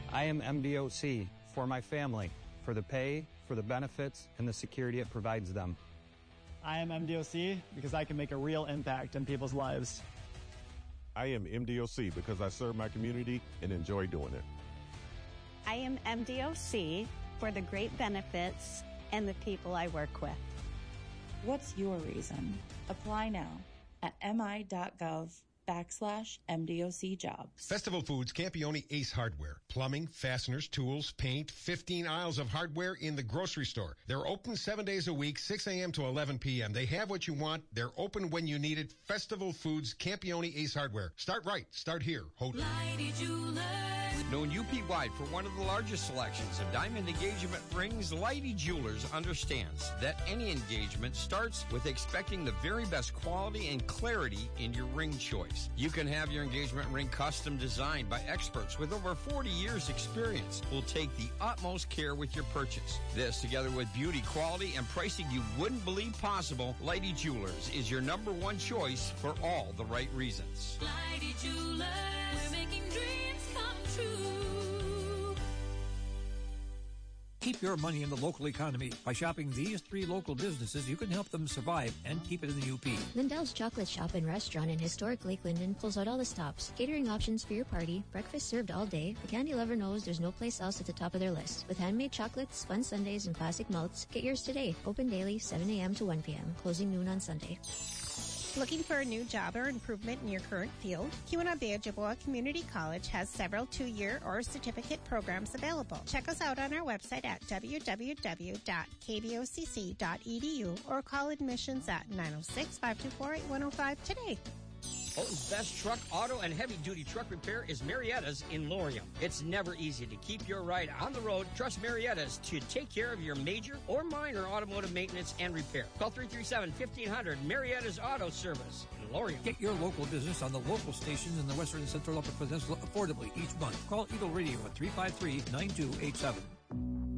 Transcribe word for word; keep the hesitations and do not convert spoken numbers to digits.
I am M D O C for my family, for the pay, for the benefits, and the security it provides them. I am M D O C because I can make a real impact in people's lives. I am M D O C because I serve my community and enjoy doing it. I am M D O C for the great benefits and the people I work with. What's your reason? Apply now at mi.gov backslash MDOC jobs. Festival Foods, Campione Ace Hardware. Plumbing, fasteners, tools, paint, fifteen aisles of hardware in the grocery store. They're open seven days a week, six a.m. to eleven p.m. They have what you want. They're open when you need it. Festival Foods, Campione Ace Hardware. Start right. Start here. Hold it. Lighty Jewelers. Known U P-wide for one of the largest selections of diamond engagement rings, Lighty Jewelers understands that any engagement starts with expecting the very best quality and clarity in your ring choice. You can have your engagement ring custom designed by experts with over forty years experience. We'll take the utmost care with your purchase. This, together with beauty, quality, and pricing you wouldn't believe possible, Lighty Jewelers is your number one choice for all the right reasons. Lighty Jewelers, we're making dreams come true. Keep your money in the local economy. By shopping these three local businesses, you can help them survive and keep it in the U P. Lindell's Chocolate Shop and Restaurant in historic Lake Linden pulls out all the stops. Catering options for your party, breakfast served all day. The candy lover knows there's no place else at the top of their list. With handmade chocolates, fun sundaes, and classic melts, get yours today. Open daily, seven a.m. to one p.m., closing noon on Sunday. Looking for a new job or improvement in your current field? Keweenaw Ojibwa Community College has several two-year or certificate programs available. Check us out on our website at w w w dot k b o c c dot e d u or call admissions at nine oh six, five two four, eight one oh five today. Fulton's best truck, auto, and heavy-duty truck repair is Marietta's in Lorium. It's never easy to keep your ride on the road. Trust Marietta's to take care of your major or minor automotive maintenance and repair. Call three three seven, fifteen hundred, Marietta's Auto Service in Lorium. Get your local business on the local stations in the Western and Central Upper Peninsula affordably each month. Call Eagle Radio at three five three, nine two eight seven.